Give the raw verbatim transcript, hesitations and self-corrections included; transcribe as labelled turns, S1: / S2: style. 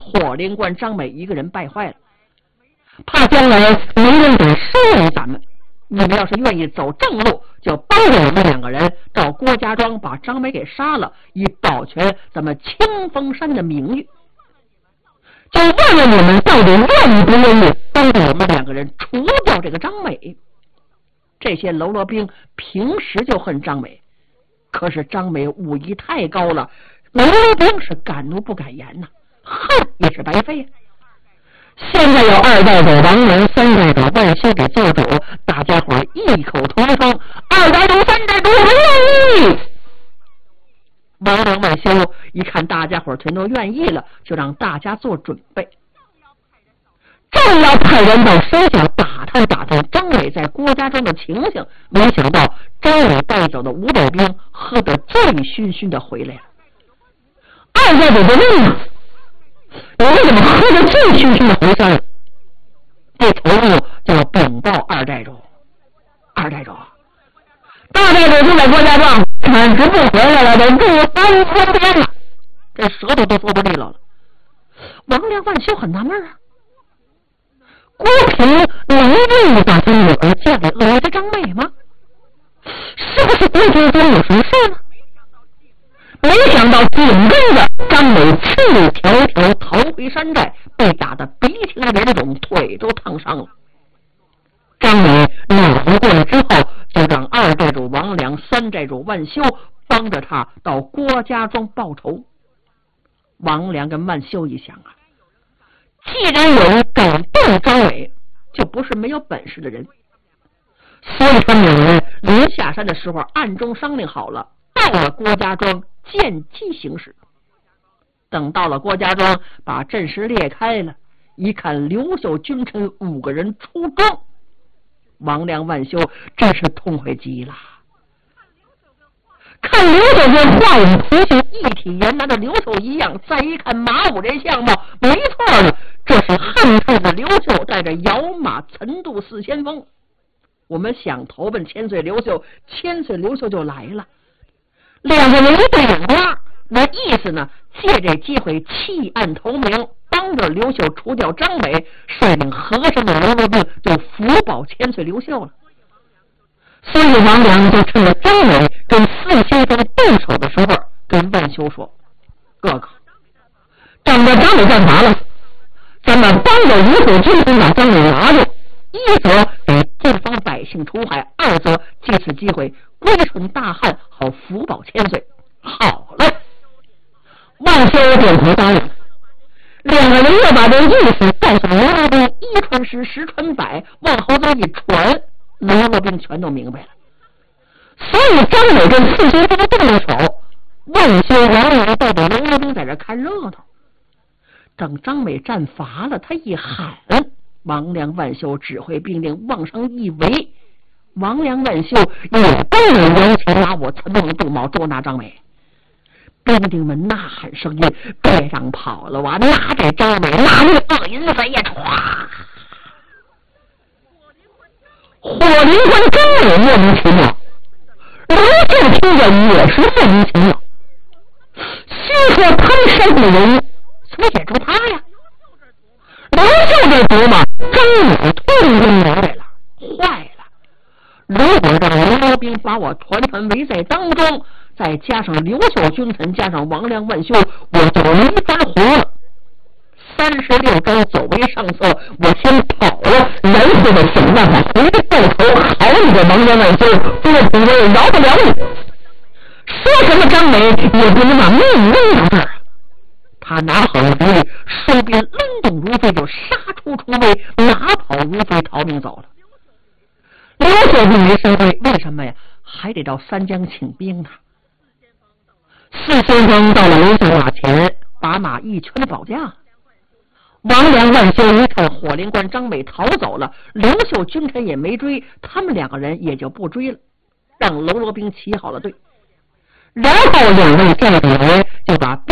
S1: 火灵官张美一个人败坏了，怕将来没人敢收留咱们。你们要是愿意走正路，就帮着我们两个人到郭家庄把张美给杀了，以保全咱们清风山的名誉。就问问你们到底愿意不愿意帮着我们两个人除掉这个张美。这些喽啰兵平时就恨张美，可是张美武艺太高了，喽啰兵是敢怒不敢言呐、啊，恨也是白费、啊。现在有二代主王良，三代主万修给做主，大家伙异口同声：二代主、三代主我愿意。王良、万修一看大家伙全都愿意了，就让大家做准备，正要派人到山下打探打探张美在郭家庄的情形，没想到张美带走的五百兵喝得醉醺醺的回来了。二代主就问了：你为什么喝得醉醺醺的回山？这头目就要禀报二代主：二代主，大代主就在郭家庄，暂时不回来了，得住三天天了，这舌头都说不利落了。王良、万修很纳闷啊，郭平能愿意把自己女儿嫁给恶人的张美吗？是不是郭家庄有什么事呢？没想到紧跟着张美赤条条逃回山寨，被打得鼻青脸肿，腿都烫伤了。张美恼不过来之后，就让二寨主王良、三寨主万修帮着他到郭家庄报仇。王良跟万修一想啊，既然有人敢动张美，就不是没有本事的人，所以他们两人临下山的时候暗中商量好了，到了郭家庄见机行事。等到了郭家庄，把阵势裂开了，一看刘秀、君臣五个人出庄，王良、万修真是痛快极了。看刘秀跟华勇同行一体言拿的刘秀一样，再一看马武这相貌，没错了，这是汉太子刘秀带着摇马岑渡四先锋。我们想投奔千岁刘秀，千岁刘秀就来了。两个人一对眼光，那意思呢，借这机会弃暗投明，帮着刘秀除掉张美，率领和尚的喽啰兵就福保千岁刘秀了。所以王良就趁着张美跟四先锋动手的时候，跟万修说：哥哥，仗着张美干啥了？咱们帮着五虎军团把张美拿住，一则给地方百姓除害，二则借此机会归顺大汉，好福保千岁。好了，万修点头答应。两个人又把这意思告诉喽啰兵，一传十，十传百，往后这一传，喽啰兵全都明白了。所以张美跟四先锋动了手，万修、王良带着喽啰兵在这看热闹。等张美战乏了，他一喊，王良、万修指挥兵丁往上一围，王良、万修也都能摇旗拉我，才能杜茂捉拿张美。兵丁们呐喊声音：别让跑了啊！拿这张美，拿那恶淫贼呀！唰！火灵官张美莫名其妙，刘秀听着也是莫名其妙。虽说他们山的人怎么也住他呀？刘秀这族嘛，张美突然就明白了，坏了！如果让喽啰兵把我团团围在当中，再加上刘秀君臣，加上王良、万修，我就没法活了。三十六招走为上策，我先跑了，然后再想办法回去报仇。好你个王良、万修，多平我也饶不了你。说什么张美也不能把命扔到这儿。他拿好了主意，收兵抡动如飞，就杀出重围，拿跑如飞，逃命走了。刘秀并没收回，为什么呀？还得到三江请兵呢。四先锋到了刘秀马前，把马一拳保驾。王良、万修一看火灵官张美逃走了，刘秀君臣也没追，他们两个人也就不追了，让喽啰兵起好了队。然后两位寨主就把